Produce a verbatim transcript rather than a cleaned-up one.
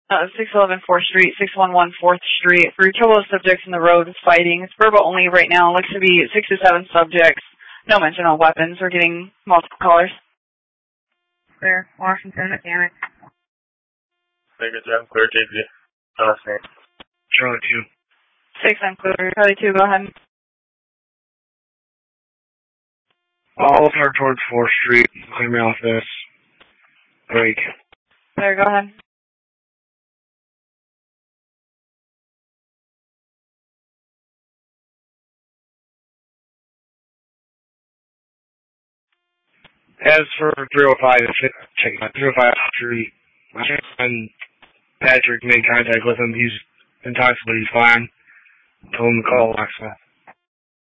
Uh, six eleven fourth Street, six one one fourth Street. For trouble with subjects in the road with fighting, it's verbal only right now. Looks to be six to seven subjects. No mention of weapons. We're getting multiple callers. Clear. Washington, mechanic. Clear, John. Clear, J P. Last name. Charlie two. Six, I'm clear. Charlie two, go ahead. All start towards fourth Street. Clear my office. Break. Clear, go ahead. As for three oh five, check out three oh five Street. My friend Patrick made contact with him. He's in touch, but he's fine. Told him to call Alexa.